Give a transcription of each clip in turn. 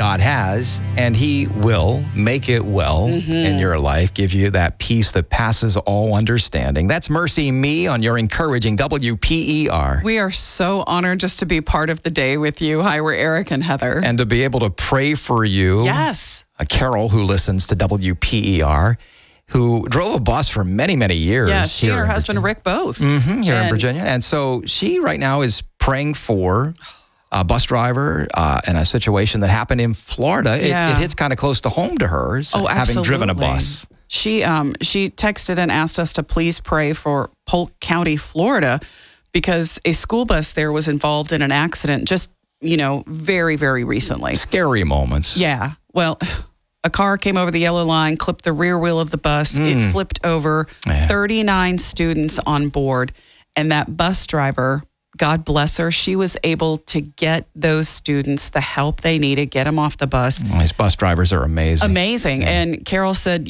God has, and He will make it well in your life, give you that peace that passes all understanding. That's Mercy Me on your encouraging WPER. We are so honored just to be part of the day with you. Hi, we're Eric and Heather. And to be able to pray for you. Yes. Carol, who listens to WPER, who drove a bus for many, many years. Yeah, she and her husband, Rick, both. Here in Virginia. And so she right now is praying for a bus driver in a situation that happened in Florida. It hits kind of close to home to her, so having driven a bus. She texted and asked us to please pray for Polk County, Florida, because a school bus there was involved in an accident just, very, very recently. Scary moments. Yeah. Well, a car came over the yellow line, clipped the rear wheel of the bus. It flipped over 39 students on board. And that bus driver, God bless her, she was able to get those students the help they needed, get them off the bus. These bus drivers are amazing. Amazing. Yeah. And Carol said,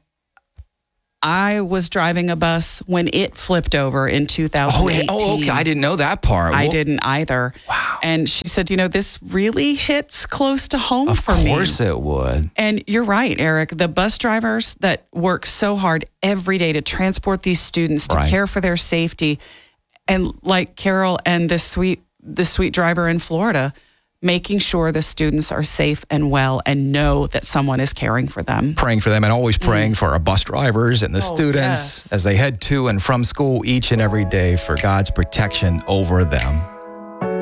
I was driving a bus when it flipped over in 2018. Oh, okay. I didn't know that part. I didn't either. Wow. And she said, this really hits close to home for me. Of course it would. And you're right, Eric. The bus drivers that work so hard every day to transport these students, to care for their safety. And like Carol and the sweet driver in Florida, making sure the students are safe and well and know that someone is caring for them. Praying for them, and always praying for our bus drivers and the students as they head to and from school each and every day for God's protection over them.